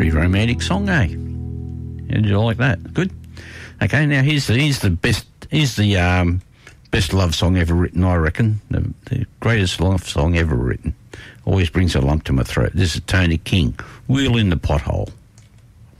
Pretty romantic song, eh? How did you like that? Good. Okay, now here's the best love song ever written, I reckon. The greatest love song ever written. Always brings a lump to my throat. This is Tony King, Wheel in the Pothole.